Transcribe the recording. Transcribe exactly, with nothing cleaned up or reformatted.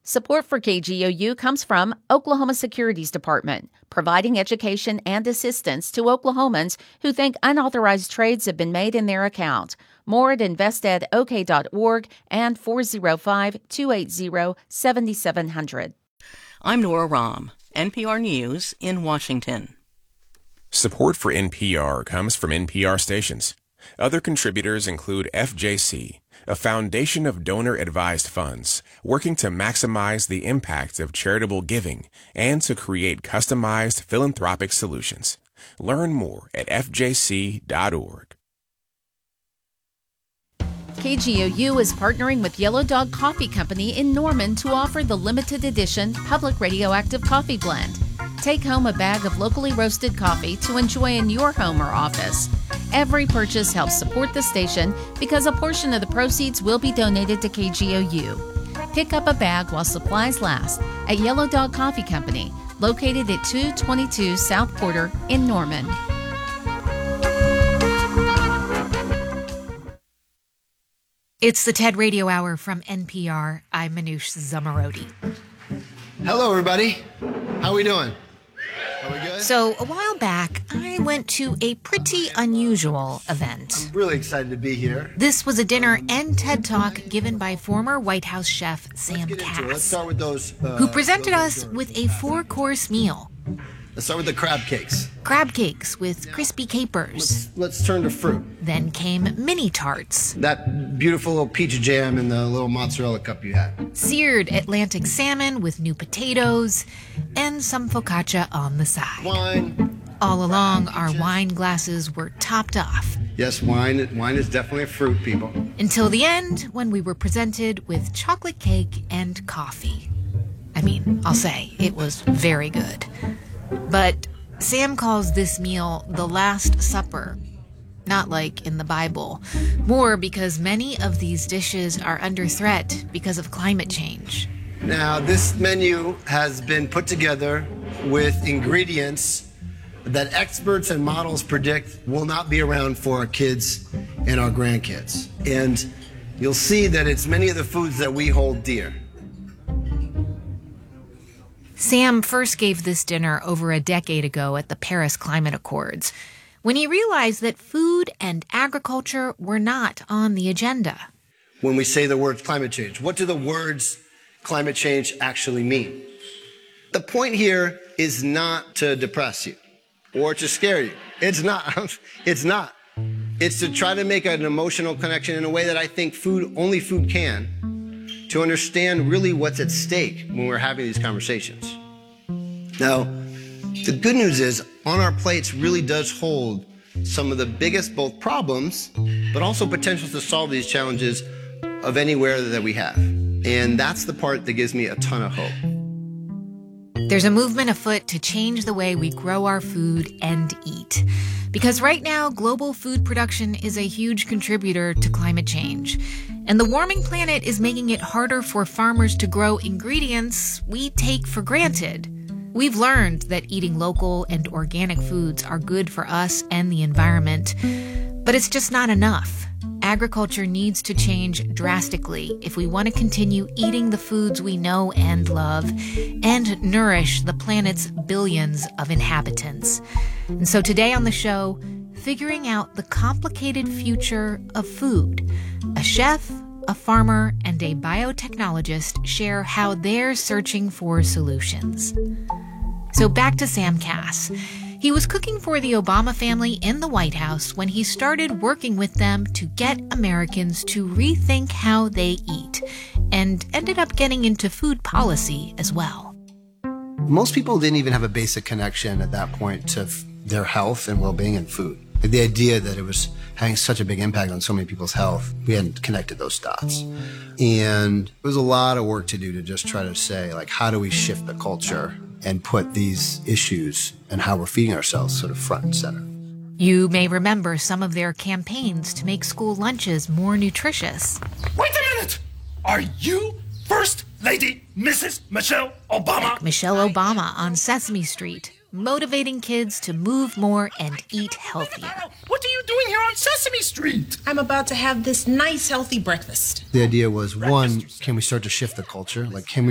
Support for K G O U comes from Oklahoma Securities Department, providing education and assistance to Oklahomans who think unauthorized trades have been made in their account. More at invest ed o k dot org and four oh five, two eight zero, seven seven zero zero. I'm Nora Rahm, N P R News in Washington. Support for N P R comes from N P R stations. Other contributors include F J C, a foundation of donor-advised funds working to maximize the impact of charitable giving and to create customized philanthropic solutions. Learn more at f j c dot org. K G O U is partnering with Yellow Dog Coffee Company in Norman to offer the limited edition Public Radioactive Coffee Blend. Take home a bag of locally roasted coffee to enjoy in your home or office. Every purchase helps support the station because a portion of the proceeds will be donated to K G O U. Pick up a bag while supplies last at Yellow Dog Coffee Company, located at two twenty-two South Porter in Norman. It's the TED Radio Hour from N P R. I'm Manoush Zomorodi. Hello, everybody. How we doing? Are we good? So, a while back, I went to a pretty unusual event. I'm really excited to be here. This was a dinner and TED Talk given by former White House chef Sam Let's Kass, Let's start with those. Uh, who presented those us with a four-course meal. Let's start with the crab cakes. Crab cakes with crispy capers. Let's, let's turn to fruit. Then came mini tarts. That beautiful little peach jam in the little mozzarella cup you had. Seared Atlantic salmon with new potatoes. And some focaccia on the side. Wine. All along, our wine glasses were topped off. Yes, wine. Wine is definitely a fruit, people. Until the end, when we were presented with chocolate cake and coffee. I mean, I'll say, it was very good. But Sam calls this meal the Last Supper. Not like in the Bible. More because many of these dishes are under threat because of climate change. Now, this menu has been put together with ingredients that experts and models predict will not be around for our kids and our grandkids. And you'll see that it's many of the foods that we hold dear. Sam first gave this dinner over a decade ago at the Paris Climate Accords, when he realized that food and agriculture were not on the agenda. When we say the word climate change, what do the words climate change actually mean? The point here is not to depress you or to scare you. It's not. It's not. It's to try to make an emotional connection in a way that I think food, only food can, to understand really what's at stake when we're having these conversations. Now, the good news is on our plates really does hold some of the biggest both problems, but also potentials to solve these challenges of anywhere that we have. And that's the part that gives me a ton of hope. There's a movement afoot to change the way we grow our food and eat. Because right now, global food production is a huge contributor to climate change. And the warming planet is making it harder for farmers to grow ingredients we take for granted. We've learned that eating local and organic foods are good for us and the environment, but it's just not enough. Agriculture needs to change drastically if we want to continue eating the foods we know and love and nourish the planet's billions of inhabitants. And so today on the show, figuring out the complicated future of food. A chef, a farmer, and a biotechnologist share how they're searching for solutions. So back to Sam Kass. He was cooking for the Obama family in the White House when he started working with them to get Americans to rethink how they eat, and ended up getting into food policy as well. Most people didn't even have a basic connection at that point to f- their health and well-being and food. The idea that it was having such a big impact on so many people's health, we hadn't connected those dots. And it was a lot of work to do to just try to say, like, how do we shift the culture and put these issues and how we're feeding ourselves sort of front and center. You may remember some of their campaigns to make school lunches more nutritious. Wait a minute! Are you First Lady Missus Michelle Obama? Like Michelle Obama on Sesame Street, motivating kids to move more and eat healthier. What are you doing here on Sesame Street? I'm about to have this nice, healthy breakfast. The idea was, one, can we start to shift the culture? Like, can we